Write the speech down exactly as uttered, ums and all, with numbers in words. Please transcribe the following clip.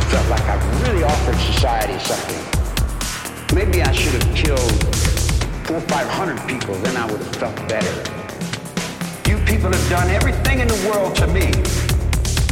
felt like I really offered society something. Maybe I should have killed four or five hundred people, then I would have felt better. You people have done everything in the world to me.